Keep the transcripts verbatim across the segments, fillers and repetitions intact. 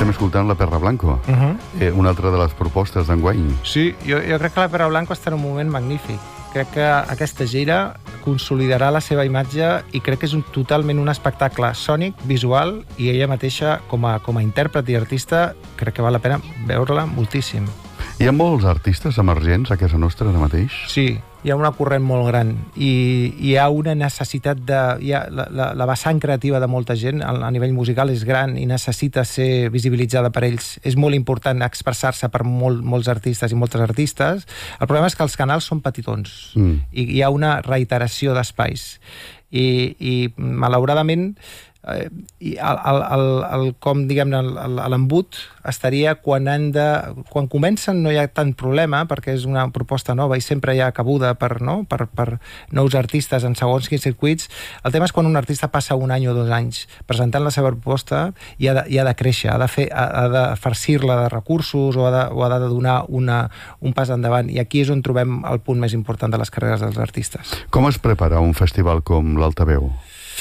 estem escoltant la Perra Blanco, uh -huh. eh, una altra de les propostes d'enguany. Sí, jo, jo crec que la Perra Blanco està en un moment magnífic. Crec que aquesta gira consolidarà la seva imatge i crec que és un, totalment un espectacle sònic, visual, i ella mateixa, com a, com a intèrpret i artista, crec que val la pena veure-la moltíssim. Hi ha molts artistes emergents a casa nostra ara mateix? Sí, hi ha una corrent molt gran i hi ha una necessitat de... Hi ha la, la, la vessant creativa de molta gent a, a nivell musical és gran i necessita ser visibilitzada per ells. És molt important expressar-se per molt, molts artistes i moltes artistes. El problema és que els canals són petitons mm. i hi ha una reiteració d'espais. I, i malauradament eh, i el, el, el, el, com diguem-ne l'embut estaria quan han de, quan comencen no hi ha tant problema perquè és una proposta nova i sempre hi ha cabuda per, no? per, per nous artistes en segons quins circuits. El tema és quan un artista passa un any o dos anys presentant la seva proposta i ha de, i ha de créixer, ha de, fer, ha, ha de farcir-la de recursos o ha de, o ha de donar una, un pas endavant, i aquí és on trobem el punt més important de les carreres dels artistes. Com es prepara un festival com l'Altaveu?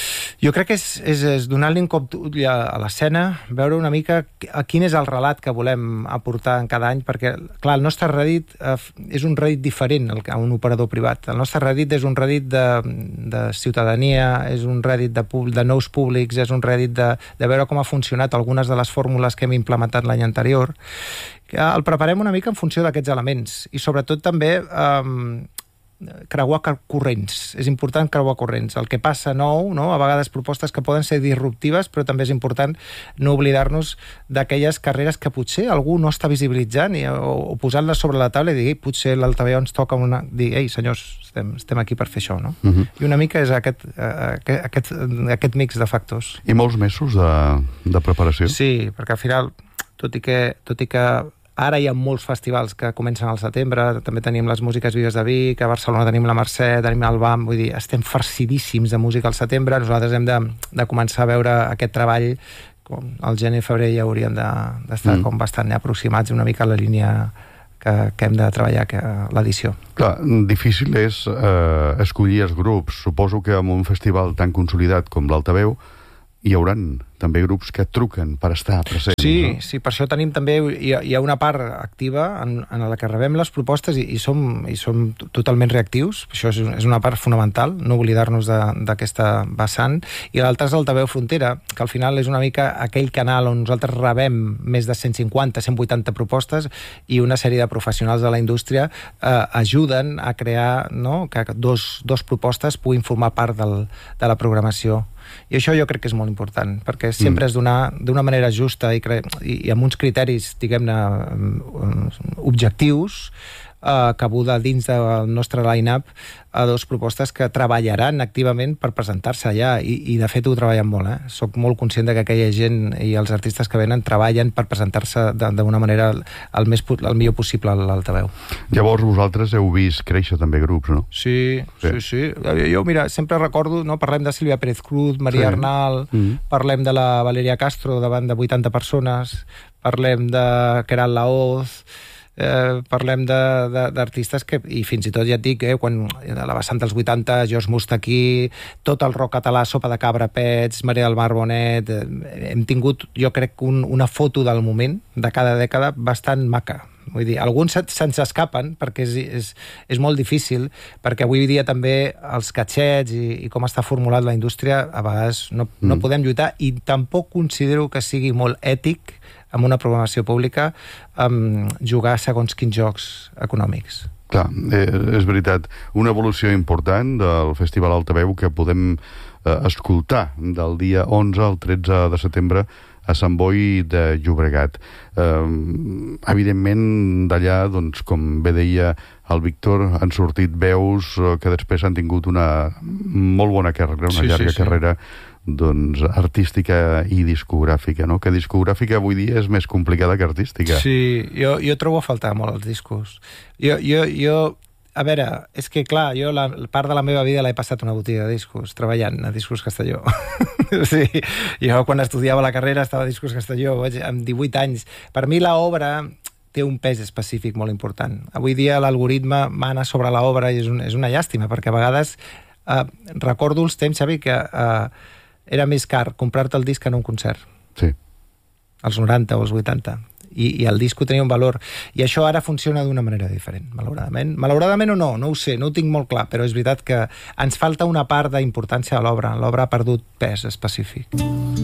Jo crec que és, és, és donar-li un cop d'ull a l'escena, veure una mica quin és el relat que volem aportar en cada any, perquè, clar, el nostre rèdit eh, és un rèdit diferent a un operador privat. El nostre rèdit és un rèdit de, de ciutadania, és un rèdit de, de nous públics, és un rèdit de, de veure com ha funcionat algunes de les fórmules que hem implementat l'any anterior. El preparem una mica en funció d'aquests elements i sobretot també eh, creuar corrents. És important creuar corrents. El que passa nou, no? A vegades propostes que poden ser disruptives, però també és important no oblidar-nos d'aquelles carreres que potser algú no està visibilitzant i, o, o posant-les sobre la taula i dir, potser l'Altaveu ens toca una... dir, ei, senyors, estem, estem aquí per fer això, no? Uh -huh. I una mica és aquest, aquest, aquest, aquest mix de factors. I molts mesos de, de preparació? Sí, perquè al final, tot i que, tot i que ara hi ha molts festivals que comencen al setembre, també tenim les Músiques Vives de Vic, a Barcelona tenim la Mercè, tenim el B A M, vull dir, estem farcidíssims de música al setembre. Nosaltres hem de, de començar a veure aquest treball, com al gener i febrer ja hauríem d'estar de, mm. com bastant aproximats una mica a la línia que, que hem de treballar a l'edició. Clar, difícil és eh, escollir els grups. Suposo que en un festival tan consolidat com l'Altaveu hi hauran també grups que truquen per estar presents. Sí, no? sí, per això tenim també, hi ha, hi ha una part activa en, en la que rebem les propostes i, i, som, i som totalment reactius. Això és, és una part fonamental, no oblidar-nos d'aquesta vessant. I l'altra és l'Altaveu Frontera, que al final és una mica aquell canal on nosaltres rebem més de cent cinquanta, cent vuitanta propostes i una sèrie de professionals de la indústria eh, ajuden a crear, no?, que dos, dos propostes puguin formar part del, de la programació. I això jo crec que és molt important, perquè sempre mm. és donar d'una manera justa i, i, i amb uns criteris, diguem-ne, objectius, eh, cabuda dins del nostre line-up a dues propostes que treballaran activament per presentar-se allà, i, i de fet ho treballen molt, eh? Soc molt conscient de que aquella gent i els artistes que venen treballen per presentar-se d'una manera el, més, el millor possible a l'Altaveu. Llavors vosaltres heu vist créixer també grups, no? Sí, sí, sí. sí. Jo, mira, sempre recordo, no? Parlem de Sílvia Pérez Cruz, Maria sí. Arnal, mm. parlem de la Valeria Castro davant de vuitanta persones, parlem de Queralt Laoz, Eh, parlem d'artistes que, i fins i tot ja et dic, eh, quan a la vessant dels vuitanta, George Mustaquí, tot el rock català, Sopa de Cabra, Pets, Maria del Mar Bonet, eh, hem tingut, jo crec, un, una foto del moment de cada dècada bastant maca. Vull dir, alguns se'ns escapen perquè és, és, és molt difícil, perquè avui dia també els catxets i, i com està formulat la indústria, a vegades no, no mm. podem lluitar, i tampoc considero que sigui molt ètic amb una programació pública um, jugar segons quins jocs econòmics. Clar, eh, és veritat. Una evolució important del Festival Altaveu que podem eh, escoltar del dia onze al tretze de setembre a Sant Boi de Llobregat. Eh, evidentment, d'allà, doncs, com bé deia el Víctor, han sortit veus que després han tingut una molt bona carrera, una sí, llarga sí, sí. carrera doncs, artística i discogràfica, no? Que discogràfica avui dia és més complicada que artística. Sí, jo, jo trobo a faltar molt els discos. Jo, jo, jo, a veure, és que clar, jo la part de la meva vida l'he passat una botiga de discos, treballant a Discos Castelló. Sí, jo quan estudiava la carrera estava a Discos Castelló, amb divuit anys. Per mi l'obra té un pes específic molt important. Avui dia l'algoritme mana sobre l'obra i és, un, és una llàstima, perquè a vegades eh, recordo els temps, Xavi, que eh, era més car comprar-te el disc que en un concert. Sí. als noranta o als vuitanta. I, i el disco tenia un valor. I això ara funciona d'una manera diferent, malauradament. Malauradament o no, no ho sé, no ho tinc molt clar, però és veritat que ens falta una part d'importància a l'obra. L'obra ha perdut pes específic.